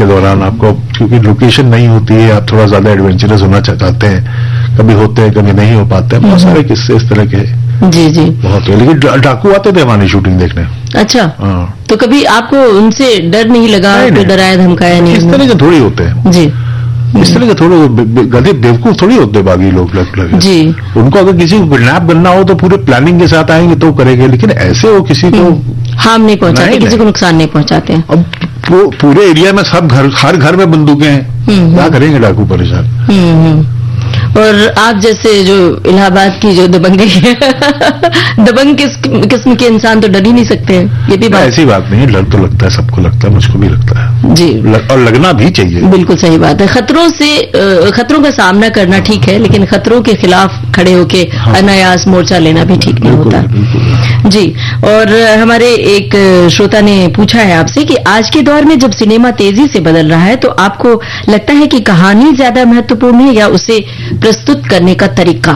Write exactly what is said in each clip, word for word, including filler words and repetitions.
के दौरान आपको, क्योंकि लोकेशन नहीं होती है, आप थोड़ा ज्यादा एडवेंचरस होना चाहते हैं, कभी होते हैं कभी नहीं हो पाते हैं, बहुत सारे किस्से इस तरह के जी जी बहुत है। लेकिन डाकू आते थे हमारी शूटिंग देखने। अच्छा, हाँ। तो कभी आपको उनसे डर नहीं लगा? नहीं, नहीं। डराया धमकाया नहीं? इस तरह के थोड़ी होते हैं जी, इस तरह के थोड़े गधे बेवकूफ थोड़ी होते बागी लोग लग लगे जी। उनको अगर किसी को किडनैप करना हो तो पूरे प्लानिंग के साथ आएंगे तो करेंगे, लेकिन ऐसे वो किसी को हार्म नहीं पहुंचाते, नहीं, किसी नहीं। को नुकसान नहीं पहुंचाते हैं। अब वो पूरे एरिया में सब घर, हर घर में बंदूकें हैं, क्या करेंगे डाकू परेशान। हम्म हम्म। और आप जैसे जो इलाहाबाद की जो दबंगी है दबंग किस किस्म के इंसान तो डर ही नहीं सकते हैं, ये भी बात। ऐसी बात नहीं है, डर तो लगता है, सबको लगता है, मुझको भी लगता है जी, लग, और लगना भी चाहिए। बिल्कुल सही बात है। खतरों से अ, खतरों का सामना करना ठीक है, लेकिन खतरों के खिलाफ खड़े होके हाँ। अनायास मोर्चा लेना भी ठीक नहीं होता जी। और हमारे एक श्रोता ने पूछा है आपसे कि आज के दौर में जब सिनेमा तेजी से बदल रहा है तो आपको लगता है कि कहानी ज्यादा महत्वपूर्ण है या उसे प्रस्तुत करने का तरीका?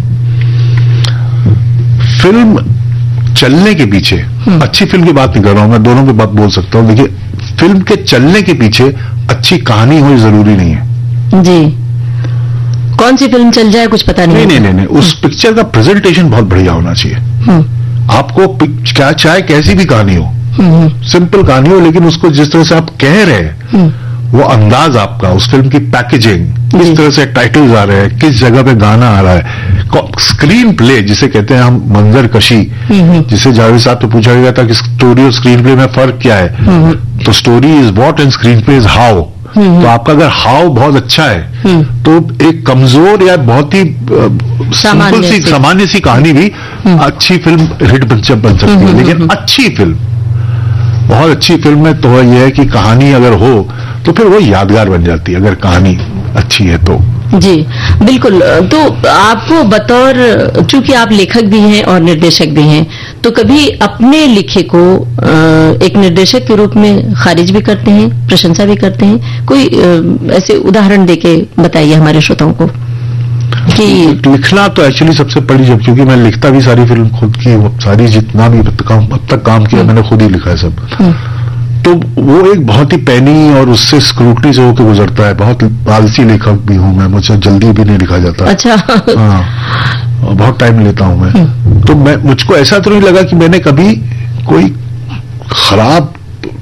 फिल्म चलने के पीछे, अच्छी फिल्म की बात नहीं कर रहा हूं मैं, दोनों की बात बोल सकता हूं। देखिए, फिल्म के चलने के पीछे अच्छी कहानी हो जरूरी नहीं है जी। कौन सी फिल्म चल जाए कुछ पता नहीं। नहीं नहीं नहीं, नहीं। उस पिक्चर का प्रेजेंटेशन बहुत बढ़िया होना चाहिए। आपको क्या चाहे कैसी भी कहानी हो, सिंपल कहानी हो, लेकिन उसको जिस तरह से आप कह रहे हैं, वो अंदाज आपका, उस फिल्म की पैकेजिंग, किस तरह से टाइटल्स आ रहे हैं, किस जगह पे गाना आ रहा है, स्क्रीन प्ले जिसे कहते हैं हम, मंजर कशी, जिसे जावेद साहब तो पूछा गया था कि स्टोरी और स्क्रीन प्ले में फर्क क्या है, तो story is what and screen play is how. तो आपका अगर हाव बहुत अच्छा है तो एक कमजोर या बहुत ही सिंपल सी सामान्य सी कहानी भी अच्छी फिल्म हिट बन सकती है। लेकिन अच्छी फिल्म, बहुत अच्छी फिल्म में तो यह है कि कहानी अगर हो तो फिर वो यादगार बन जाती है, अगर कहानी अच्छी है तो। जी बिल्कुल। तो आपको बतौर, चूंकि आप लेखक भी हैं और निर्देशक भी हैं, तो कभी अपने लिखे को एक निर्देशक के रूप में खारिज भी करते हैं, प्रशंसा भी करते हैं? कोई ऐसे उदाहरण देके बताइए हमारे श्रोताओं को कि लिखना तो एक्चुअली सबसे बड़ी, जब क्योंकि मैं लिखता भी सारी फिल्म खुद की, सारी जितना भी अब तक काम किया मैंने खुद ही लिखा है सब, तो वो एक बहुत ही पैनी और उससे स्क्रूटनी से होकर गुजरता है। बहुत आलसी लेखक भी हूं मैं, मुझसे जल्दी भी नहीं लिखा जाता। अच्छा। हाँ, बहुत टाइम लेता हूं मैं। तो मैं, मुझको ऐसा तो नहीं लगा कि मैंने कभी कोई खराब,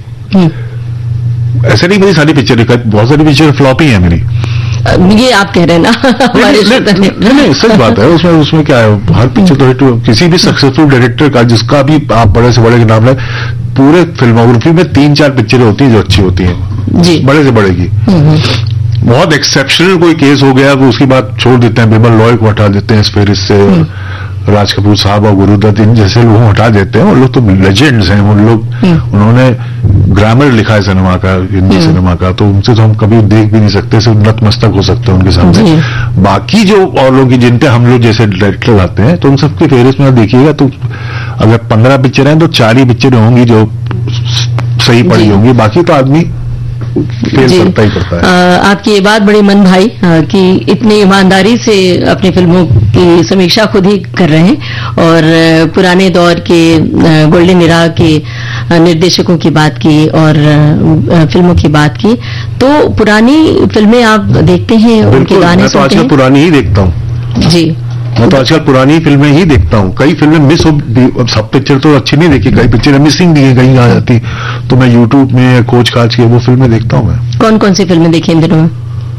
ऐसे नहीं, मेरी सारी पिक्चर, बहुत सारी पिक्चर फ्लॉप ही है मेरी। ये आप कह रहे हैं ना हमारे नहीं, नहीं, नहीं, सच बात है। उसमें उसमें क्या है, हर पिक्चर तो हिट, किसी भी सक्सेसफुल डायरेक्टर का, जिसका भी आप बड़े से बड़े के नाम है, पूरे फिल्मोग्राफी में तीन चार पिक्चरें होती हैं जो अच्छी होती हैं जी, बड़े से बड़े की। बहुत एक्सेप्शनल कोई केस हो गया तो उसकी बात छोड़ देते हैं, बिमल रॉय को हटा देते हैं इस फेरिस्त से, राज कपूर साहब और गुरुदत्त इन जैसे लोगों को हटा देते हैं। वो लोग तो लेजेंड्स हैं, उन लोग, उन्होंने ग्रामर लिखा है सिनेमा का, हिंदी सिनेमा का, तो उनसे तो हम कभी देख भी नहीं सकते, सिर्फ नतमस्तक हो सकते हैं उनके सामने। बाकी जो और लोग जिन पे हम लोग जैसे डायरेक्टर आते हैं, तो उन सबकी फेरिस्त में आप देखिएगा तो अगर पंद्रह पिक्चर हैं तो चार ही पिक्चरें होंगी जो सही पड़ी होंगी, बाकी तो आदमी फेल करता ही करता है। आ, आपकी ये बात बड़ी मन भाई आ, कि इतनी ईमानदारी से अपनी फिल्मों की समीक्षा खुद ही कर रहे हैं और पुराने दौर के गोल्डन इरा के निर्देशकों की बात की और फिल्मों की बात की। तो पुरानी फिल्में आप देखते हैं, उनके गाने सुनते हैं? पुरानी ही देखता हूँ जी, मैं तो आजकल पुरानी फिल्में ही देखता हूँ। कई फिल्में मिस हो, सब पिक्चर तो अच्छी नहीं देखी, कई पिक्चरें मिसिंग भी है, कहीं आ जाती, तो मैं यूट्यूब में खोज खाज के वो फिल्में देखता हूँ। मैं कौन कौन सी फिल्में देखी इन दिनों में?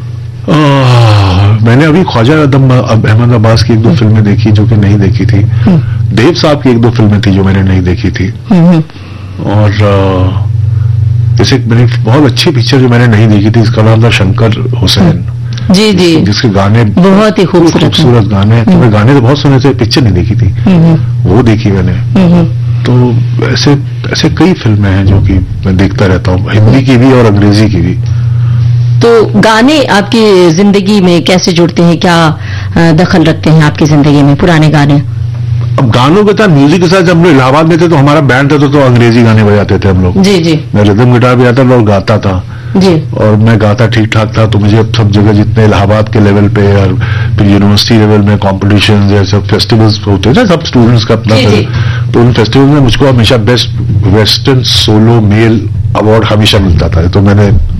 मैंने अभी ख्वाजा आदम अहमद अब्बास की एक दो फिल्में देखी जो कि नहीं देखी थी, देव साहब की एक दो फिल्में थी जो मैंने नहीं देखी थी, और जैसे मैंने बहुत अच्छी पिक्चर जो मैंने नहीं देखी थी, इसका नाम था शंकर हुसैन जी जी, जिसके गाने बहुत ही खूबसूरत खूबसूरत गाने, तो मैं गाने तो बहुत सुने थे, पिक्चर नहीं देखी थी, वो देखी मैंने। तो ऐसे ऐसे कई फिल्में हैं जो कि मैं देखता रहता हूँ, हिंदी की भी और अंग्रेजी की भी। तो गाने आपकी जिंदगी में कैसे जुड़ते हैं, क्या दखल रखते हैं आपकी जिंदगी में पुराने गाने? अब गानों के साथ, म्यूजिक के साथ, जब हम लोग इलाहाबाद में थे तो हमारा बैंड था तो, तो अंग्रेजी गाने बजाते थे हम लोग। जी जी, मैं रिदम गिटार बजाता था और गाता था जी, और मैं गाता ठीक ठाक था, तो मुझे अब सब जगह जितने इलाहाबाद के लेवल पे और फिर यूनिवर्सिटी लेवल में कॉम्पिटिशन या सब फेस्टिवल्स होते हैं सब स्टूडेंट्स का अपना, तो उन फेस्टिवल में मुझको हमेशा best western solo mail award हमेशा मिलता था। तो मैंने